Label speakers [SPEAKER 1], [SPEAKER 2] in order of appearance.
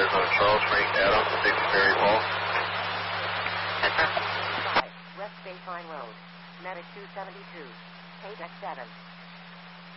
[SPEAKER 1] is on Charles Frank Adams, Dixie Ferry Falls.
[SPEAKER 2] West Baseline Road. Medic 272. Paydeck 7.